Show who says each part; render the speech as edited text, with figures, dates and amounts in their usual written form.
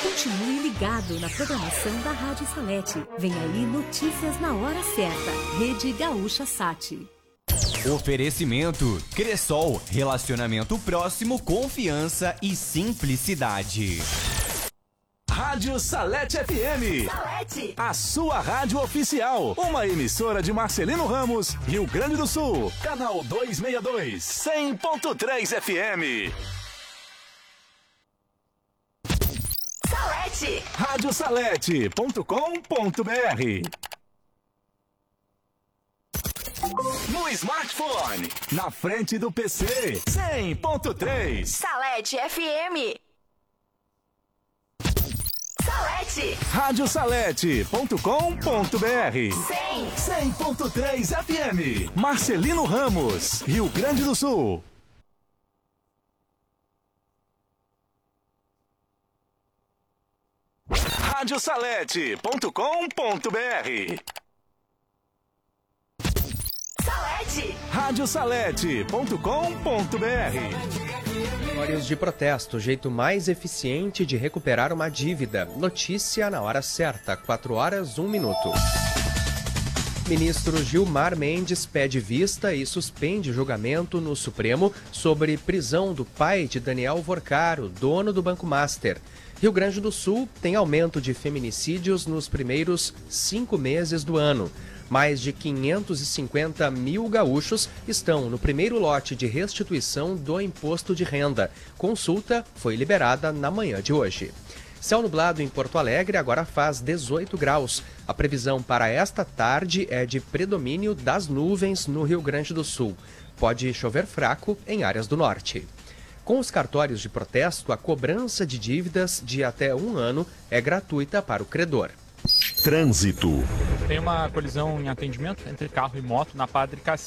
Speaker 1: Continue ligado na programação da Rádio Salete. Vem aí notícias na hora certa. Rede Gaúcha Sat.
Speaker 2: Oferecimento Cressol, relacionamento próximo, confiança e simplicidade.
Speaker 3: Rádio Salete FM.
Speaker 1: Salete.
Speaker 3: A sua rádio oficial. Uma emissora de Marcelino Ramos, Rio Grande do Sul. Canal 262, 100.3 FM.
Speaker 1: Salete.
Speaker 3: Radiosalete.com.br. No smartphone, na frente do PC, 100.3.
Speaker 1: Salete FM. Salete.
Speaker 3: Radiosalete.com.br. 100.3 FM. Marcelino Ramos, Rio Grande do Sul. Radiosalete.com.br.
Speaker 1: Salete.
Speaker 3: Radiosalete.com.br.
Speaker 4: Memórias de protesto, jeito mais eficiente de recuperar uma dívida. Notícia na hora certa, 4h01. Ministro Gilmar Mendes pede vista e suspende julgamento no Supremo sobre prisão do pai de Daniel Vorcaro, dono do Banco Master. Rio Grande do Sul tem aumento de feminicídios nos primeiros 5 meses do ano. Mais de 550 mil gaúchos estão no primeiro lote de restituição do imposto de renda. Consulta foi liberada na manhã de hoje. Céu nublado em Porto Alegre agora faz 18 graus. A previsão para esta tarde é de predomínio das nuvens no Rio Grande do Sul. Pode chover fraco em áreas do norte. Com os cartórios de protesto, a cobrança de dívidas de até 1 ano é gratuita para o credor.
Speaker 5: Trânsito.
Speaker 6: Tem uma colisão em atendimento entre carro e moto na Padre Cacique.